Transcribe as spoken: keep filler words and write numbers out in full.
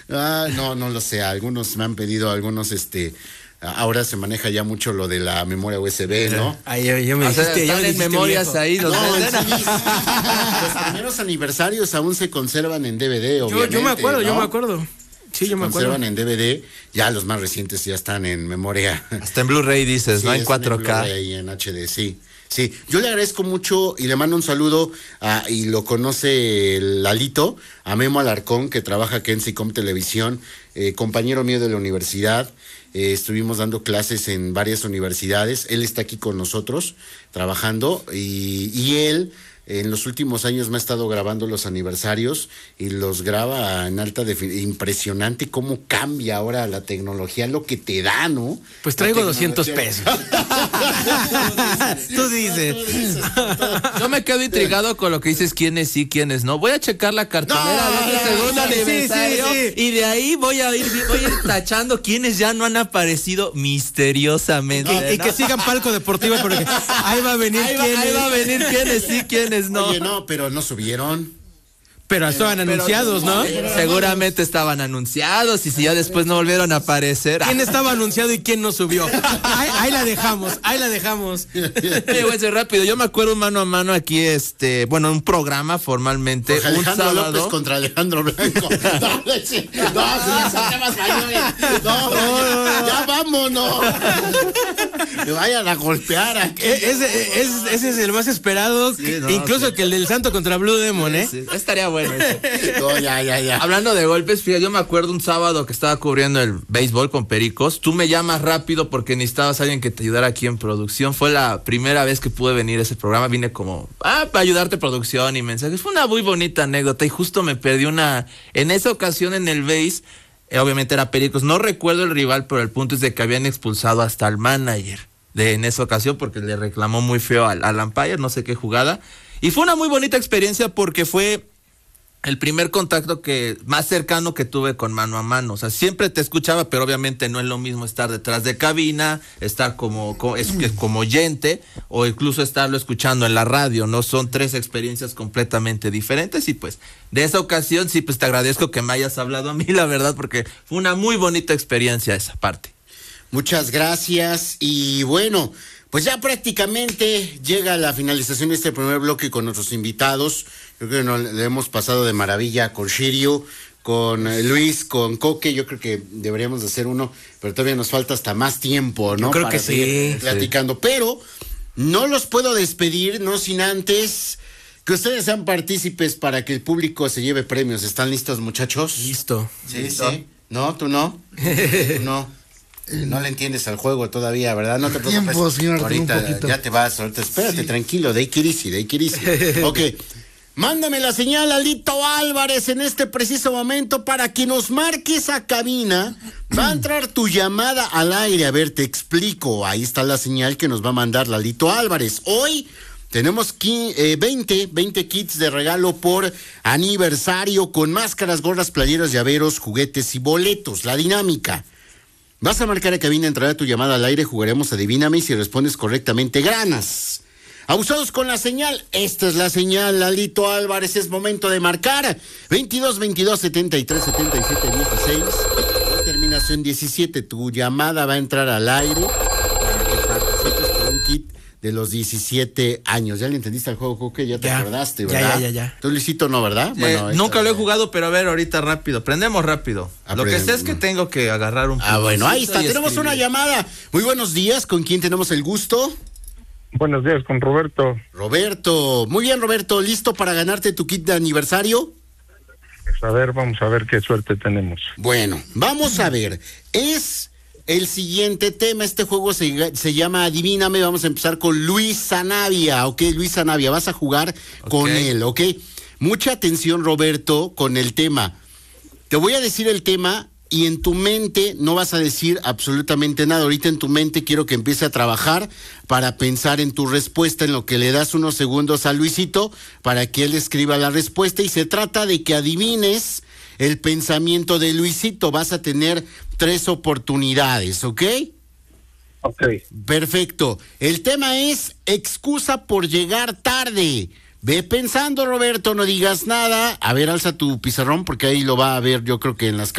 Ah, no, no lo sé. Algunos me han pedido, algunos, este, ahora se maneja ya mucho lo de la memoria U S B, ¿no? Ay, yo, yo me O sea, dijiste, ya están me en dijiste memorias viejo. ahí. Los No, en venden. C Ds. Los primeros aniversarios aún se conservan en D V D, Yo, obviamente. yo me acuerdo, ¿no? yo me acuerdo. Sí, yo me Se conservan acuerdo. en D V D. Ya los más recientes ya están en memoria. Hasta en Blu-ray dices, Sí, ¿no? En están cuatro K. Blu-ray y en H D, sí. Sí, yo le agradezco mucho y le mando un saludo a, y lo conoce el Lalito, a Memo Alarcón, que trabaja aquí en SICOM Televisión, eh, compañero mío de la universidad. Eh, estuvimos dando clases en varias universidades. Él está aquí con nosotros trabajando y, y él en los últimos años me ha estado grabando los aniversarios y los graba en alta definición. Impresionante cómo cambia ahora la tecnología, lo que te da, ¿no? Pues traigo La doscientos tecnología. pesos. Tú dices. Yo me quedo intrigado con lo que dices, quiénes sí, quiénes no. Voy a checar la cartelera No, de este no, segundo sí, aniversario sí, sí. y de ahí voy a ir, voy a ir tachando quiénes ya no han aparecido misteriosamente. Y, y ¿no? que sigan Palco Deportivo porque ahí va a venir Ahí va, quién ahí es. va a venir quiénes sí, quiénes no. Oye, no, pero no subieron. Pero estaban Pero- anunciados, ¿no? Seguramente estaban anunciados y si ya después no volvieron a aparecer. ¿Quién estaba anunciado y quién no subió? Ahí, ahí la dejamos, ahí la dejamos. Oye, voy a ser rápido. Yo me acuerdo un mano a mano aquí, este, bueno, un programa formalmente. Jorge un Alejandro sábado. López contra Alejandro Blanco. No, no, sí, no, sí, son temas mayores. No, ya, ya vámonos. Me vayan a golpear aquí. E- Ese, ese- ese es el más esperado, Sí, no, incluso sí. que el del Santo contra Blue Demon, ¿eh? Sí, estaría bueno eso. No, ya, ya, ya. Hablando de golpes, fíjate, yo me acuerdo un sábado que estaba cubriendo el béisbol con Pericos. Tú me llamas rápido porque necesitabas a alguien que te ayudara aquí en producción. Fue la primera vez que pude venir a ese programa. Vine como, ah, para ayudarte producción y mensajes. Fue una muy bonita anécdota y justo me perdí una... En esa ocasión en el béis, eh, obviamente era Pericos. No recuerdo el rival, pero el punto es de que habían expulsado hasta al manager de en esa ocasión porque le reclamó muy feo al, al umpire, no sé qué jugada. Y fue una muy bonita experiencia porque fue... el primer contacto que más cercano que tuve con mano a mano. O sea, siempre te escuchaba, pero obviamente no es lo mismo estar detrás de cabina, estar como, como, es, es como oyente, o incluso estarlo escuchando en la radio, ¿no? Son tres experiencias completamente diferentes y pues de esa ocasión sí, pues te agradezco que me hayas hablado a mí, la verdad, porque fue una muy bonita experiencia esa parte. Muchas gracias y bueno, pues ya prácticamente llega la finalización de este primer bloque con nuestros invitados. Yo creo que nos le hemos pasado de maravilla con Shirio, con eh, Luis, con Coque. Yo creo que deberíamos de hacer uno, pero todavía nos falta hasta más tiempo, ¿no? Yo creo Para que seguir sí, platicando. Pero no los puedo despedir, no sin antes que ustedes sean partícipes para que el público se lleve premios. ¿Están listos, muchachos? Listo. Sí, sí. No, tú no. Tú no. No le entiendes al juego todavía, ¿verdad? No te preocupes. Tiempo, señor, un ahorita poquito. ya te vas, ahorita espérate, tranquilo, de it easy, de it easy. Ok. Mándame la señal, Alito Álvarez, en este preciso momento para que nos marques a cabina. Va a entrar tu llamada al aire. A ver, te explico. Ahí está la señal que nos va a mandar Lalito Álvarez. Hoy tenemos veinte, veinte kits de regalo por aniversario con máscaras, gorras, playeras, llaveros, juguetes y boletos. La dinámica. Vas a marcar a cabina, entrará tu llamada al aire, jugaremos Adivíname y si respondes correctamente, ganas. Abusados con la señal, esta es la señal, Lalito Álvarez, es momento de marcar. veintidós, veintidós, setenta y tres, setenta y siete, dieciséis, terminación diecisiete, tu llamada va a entrar al aire para que participes por un kit de los diecisiete años. ¿Ya le entendiste al juego, Coque? Ya te Ya. acordaste, Ya, ¿verdad? ya, ya, ya. Tú, Luisito, no, ¿verdad? Eh, ahí nunca está. lo he jugado, pero a ver, ahorita rápido. Prendemos rápido. Lo que sé es que tengo que agarrar un Ah, bueno, ahí está. plumoncito y Tenemos una escribir. llamada. Muy buenos días. ¿Con quién tenemos el gusto? Buenos días, con Roberto. Roberto. Muy bien, Roberto. ¿Listo para ganarte tu kit de aniversario? Pues a ver, vamos a ver qué suerte tenemos. Bueno, vamos a ver. Es el siguiente tema. Este juego se, se llama Adivíname. Vamos a empezar con Luis Sanabia. Ok, Luis Sanabia. Vas a jugar con Ok. él, ok. Mucha atención, Roberto, con el tema. Te voy a decir el tema y en tu mente no vas a decir absolutamente nada. Ahorita en tu mente quiero que empiece a trabajar para pensar en tu respuesta, en lo que le das unos segundos a Luisito para que él escriba la respuesta. Y se trata de que adivines el pensamiento de Luisito. Vas a tener tres oportunidades, ¿ok? Ok. Perfecto. El tema es excusa por llegar tarde. Ve pensando, Roberto, no digas nada. A ver, alza tu pizarrón porque ahí lo va a ver, yo creo que en las